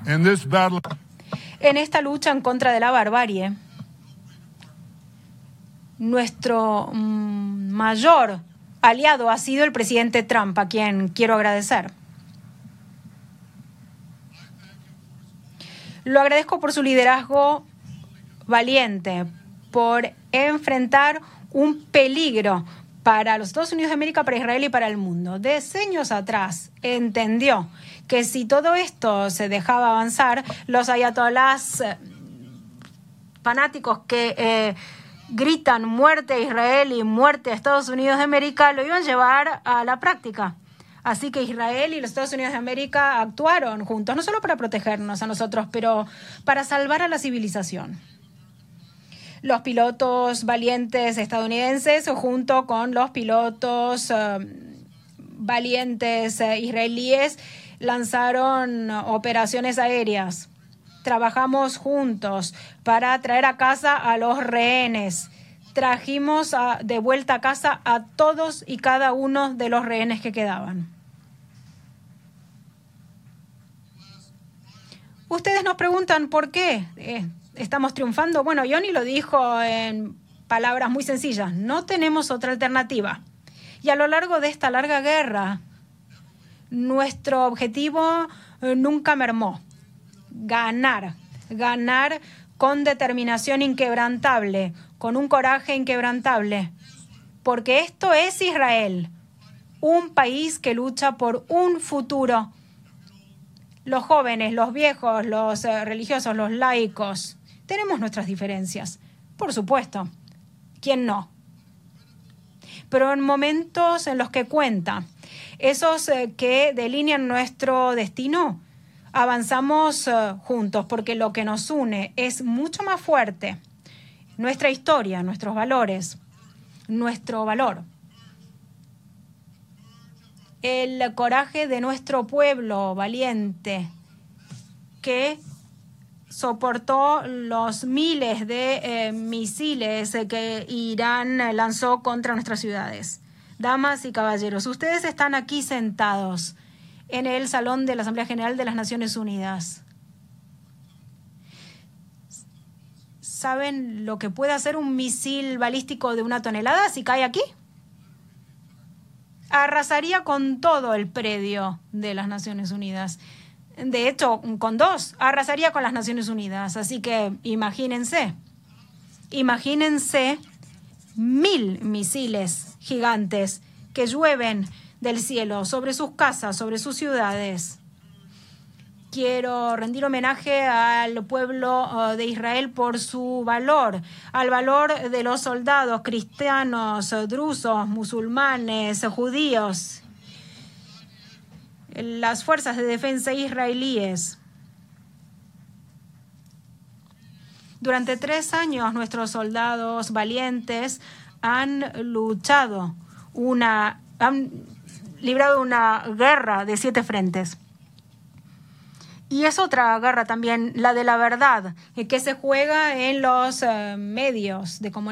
In this battle, En esta lucha en contra de la barbarie, nuestro mayor aliado ha sido el presidente Trump, a quien quiero agradecer. Lo agradezco por su liderazgo valiente, por enfrentar un peligro para los Estados Unidos de América, para Israel y para el mundo. Decenios atrás entendió que si todo esto se dejaba avanzar, los ayatolás fanáticos que gritan muerte a Israel y muerte a Estados Unidos de América lo iban a llevar a la práctica. Así que Israel y los Estados Unidos de América actuaron juntos, no solo para protegernos a nosotros, pero para salvar a la civilización. Los pilotos valientes estadounidenses, junto con los pilotos valientes israelíes, lanzaron operaciones aéreas. Trabajamos juntos para traer a casa a los rehenes. Trajimos de vuelta a casa a todos y cada uno de los rehenes que quedaban. Ustedes nos preguntan por qué estamos triunfando. Bueno, Yoni lo dijo en palabras muy sencillas. No tenemos otra alternativa. Y a lo largo de esta larga guerra, nuestro objetivo nunca mermó. Ganar con determinación inquebrantable, con un coraje inquebrantable. Porque esto es Israel, un país que lucha por un futuro. Los jóvenes, los viejos, los religiosos, los laicos, tenemos nuestras diferencias, por supuesto. ¿Quién no? Pero en momentos en los que cuenta, esos que delinean nuestro destino, avanzamos juntos, porque lo que nos une es mucho más fuerte. Nuestra historia, nuestros valores, nuestro valor. El coraje de nuestro pueblo valiente que soportó los miles de misiles que Irán lanzó contra nuestras ciudades. Damas y caballeros, ustedes están aquí sentados en el Salón de la Asamblea General de las Naciones Unidas. ¿Saben lo que puede hacer un misil balístico de 1 tonelada si cae aquí? Arrasaría con todo el predio de las Naciones Unidas. De hecho, con 2, arrasaría con las Naciones Unidas. Así que imagínense 1000 misiles gigantes que llueven del cielo sobre sus casas, sobre sus ciudades. Quiero rendir homenaje al pueblo de Israel por su valor, al valor de los soldados cristianos, drusos, musulmanes, judíos, las fuerzas de defensa israelíes. Durante 3 años nuestros soldados valientes han librado una guerra de 7 frentes. Y es otra guerra también, la de la verdad, que se juega en los medios de comunicación.